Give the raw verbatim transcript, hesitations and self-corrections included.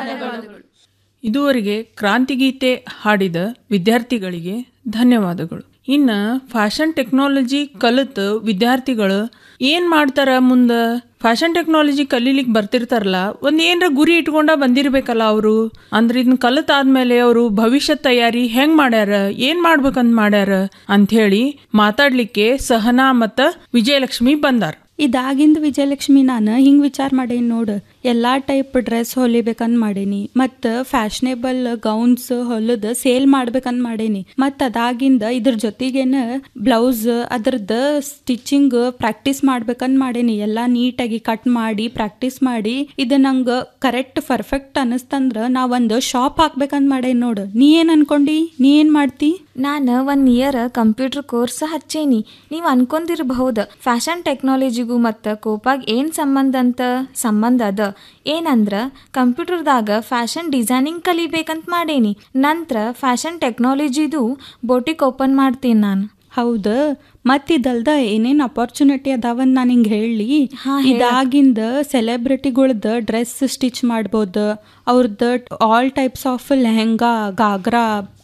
ಧನ್ಯವಾದಗಳು. ಇದುವರೆಗೆ ಕ್ರಾಂತಿಗೀತೆ ಹಾಡಿದ ವಿದ್ಯಾರ್ಥಿಗಳಿಗೆ ಧನ್ಯವಾದಗಳು. ಇನ್ನು ಫ್ಯಾಷನ್ ಟೆಕ್ನಾಲಜಿ ಕಲಿತ ವಿದ್ಯಾರ್ಥಿಗಳು ಏನು ಮಾಡ್ತಾರ ಮುಂದೆ? ಫ್ಯಾಷನ್ ಟೆಕ್ನಾಲಜಿ ಕಲೀಲಿಕ್ಕೆ ಬರ್ತಿರ್ತಾರಲ್ಲ, ಒಂದು ಏನರ ಗುರಿ ಇಟ್ಕೊಂಡ ಬಂದಿರಬೇಕಲ್ಲ ಅವರು. ಅಂದ್ರೆ ಇದನ್ನ ಕಲಿತಾದ್ಮೇಲೆ ಅವರು ಭವಿಷ್ಯ ತಯಾರಿ ಹೆಂಗೆ ಮಾಡ್ಯಾರ, ಏನು ಮಾಡ್ಬೇಕಂತ ಮಾಡ್ಯಾರ ಅಂಥೇಳಿ ಮಾತಾಡ್ಲಿಕ್ಕೆ ಸಹನಾ ಮತ್ತು ವಿಜಯಲಕ್ಷ್ಮಿ ಬಂದಾರ. ಇದಾಗಿಂದ ವಿಜಯಲಕ್ಷ್ಮಿ ನಾನು ಹಿಂಗೆ ವಿಚಾರ ಮಾಡೇನಿ ನೋಡು. ಎಲ್ಲ ಟೈಪ್ ಡ್ರೆಸ್ ಹೊಲಿಬೇಕಂತ ಮಾಡೇನಿ, ಮತ್ತು ಫ್ಯಾಷನೇಬಲ್ ಗೌನ್ಸ್ ಹೊಲದ ಸೇಲ್ ಮಾಡ್ಬೇಕಂತ ಮಾಡೇನಿ. ಮತ್ತು ಅದಾಗಿಂದ ಇದ್ರ ಜೊತೆಗೇನ ಬ್ಲೌಸ್ ಅದ್ರದ್ದು ಸ್ಟಿಚಿಂಗ್ ಪ್ರಾಕ್ಟೀಸ್ ಮಾಡ್ಬೇಕಂತ ಮಾಡೇನಿ. ಎಲ್ಲ ನೀಟಾಗಿ ಕಟ್ ಮಾಡಿ ಪ್ರಾಕ್ಟೀಸ್ ಮಾಡಿ ಇದು ನಂಗೆ ಕರೆಕ್ಟ್ ಪರ್ಫೆಕ್ಟ್ ಅನ್ನಿಸ್ತಂದ್ರೆ ನಾ ಒಂದು ಶಾಪ್ ಹಾಕ್ಬೇಕಂತ ಮಾಡೇನಿ ನೋಡು. ನೀ ಏನು ಅನ್ಕೊಂಡಿ? ನೀ ಏನು ಮಾಡ್ತಿ? ನಾನು ಒನ್ ಇಯರ್ ಕಂಪ್ಯೂಟರ್ ಕೋರ್ಸ್ ಹಚ್ಚೇನಿ. ನೀವು ಅನ್ಕೊಂಡಿರಬಹುದು ಫ್ಯಾಷನ್ ಟೆಕ್ನಾಲಜಿಗೂ ಮತ್ತು ಕೋಪಾಗ ಏನು ಸಂಬಂಧ ಅಂತ. ಸಂಬಂಧ ಅದ ಏನಂದ್ರೆ ಕಂಪ್ಯೂಟರ್ದಾಗ ಫ್ಯಾಷನ್ ಡಿಸೈನಿಂಗ್ ಕಲಿಬೇಕಂತ ಮಾಡೇನಿ. ನಂತರ ಫ್ಯಾಷನ್ ಟೆಕ್ನಾಲಜಿದು ಬೋಟಿಕ್ ಓಪನ್ ಮಾಡ್ತೀನಿ ನಾನು. ಹೌದು, ಮತ್ತಿದಲ್ದ ಏನೇನು ಅಪರ್ಚುನಿಟಿ ಅದಾವಂತ ನಾನು ಹಿಂಗೆ ಹೇಳಿ. ಇದಾಗಿಂದ ಸೆಲೆಬ್ರಿಟಿಗಳ್ದು ಡ್ರೆಸ್ ಸ್ಟಿಚ್ ಮಾಡ್ಬೋದು, ಅವ್ರದ್ದು all types of lehenga, ghagra,